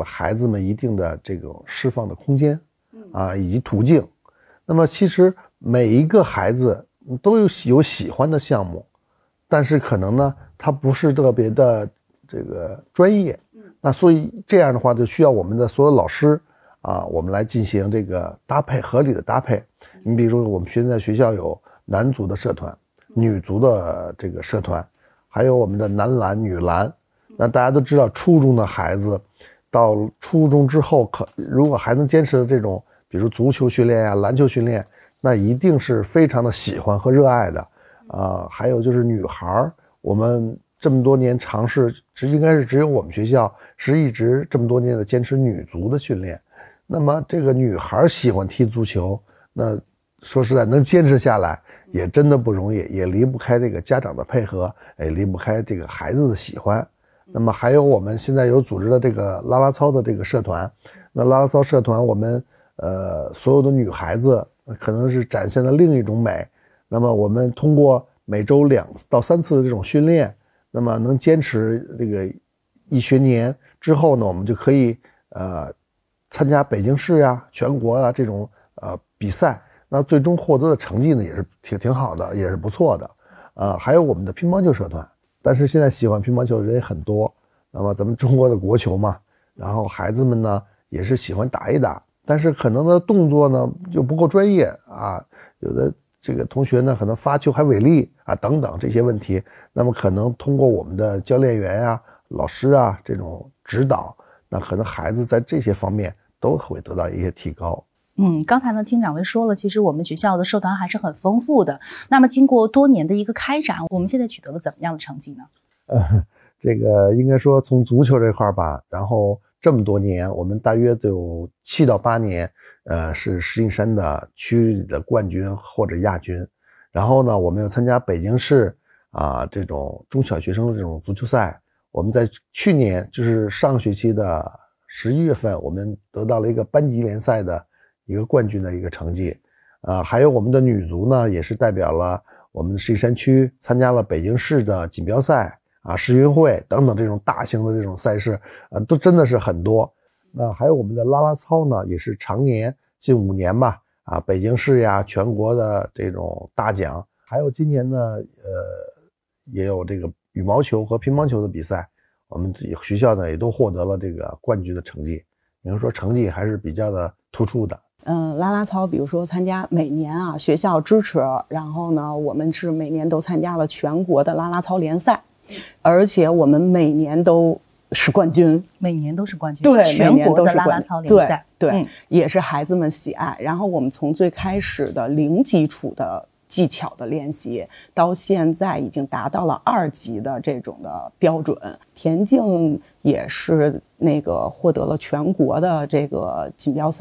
孩子们一定的这种释放的空间以及途径。那么其实每一个孩子都有喜欢的项目，但是可能呢他不是特别的这个专业，那所以这样的话就需要我们的所有老师我们来进行这个搭配，合理的搭配。你比如说我们现在学校有男足的社团，女足的这个社团，还有我们的男篮、女篮。那大家都知道，初中的孩子到初中之后，如果还能坚持这种，比如足球训练篮球训练，那一定是非常的喜欢和热爱的还有就是女孩，我们这么多年尝试，应该是只有我们学校是一直这么多年的坚持女足的训练。那么这个女孩喜欢踢足球，那说实在能坚持下来也真的不容易，也离不开这个家长的配合，离不开这个孩子的喜欢。那么还有我们现在有组织的这个啦啦操的这个社团，那啦啦操社团我们所有的女孩子可能是展现了另一种美。那么我们通过每周2到3次的这种训练，那么能坚持这个1学年之后呢，我们就可以参加北京市全国这种比赛，那最终获得的成绩呢也是挺好的，也是不错的还有我们的乒乓球社团，但是现在喜欢乒乓球的人也很多，那么咱们中国的国球嘛，然后孩子们呢也是喜欢打一打，但是可能的动作呢就不够专业有的这个同学呢可能发球还违例等等这些问题，那么可能通过我们的教练员老师这种指导，那可能孩子在这些方面都会得到一些提高。 刚才呢听两位说了，其实我们学校的社团还是很丰富的。那么经过多年的一个开展，我们现在取得了怎么样的成绩呢？ 这个应该说从足球这块吧，然后这么多年，我们大约都有7到8年，是石景山的区域的冠军或者亚军。然后呢，我们要参加北京市这种中小学生的这种足球赛。我们在去年就是上学期的11月份，我们得到了一个班级联赛的一个冠军的一个成绩。还有我们的女足呢，也是代表了我们石景山区参加了北京市的锦标赛世运会等等这种大型的这种赛事都真的是很多。那还有我们的啦啦操呢，也是常年近5年吧北京市全国的这种大奖。还有今年呢也有这个羽毛球和乒乓球的比赛，我们学校呢也都获得了这个冠军的成绩，比如说成绩还是比较的突出的。 啦啦操比如说参加每年学校支持，然后呢我们是每年都参加了全国的啦啦操联赛，而且我们每年都是冠军， 每年都是冠军， 对， 全国的啦啦操联赛， 对，也是孩子们喜爱。然后我们从最开始的零基础的技巧的练习，到现在已经达到了2级的这种的标准。田径也是获得了全国的这个锦标赛。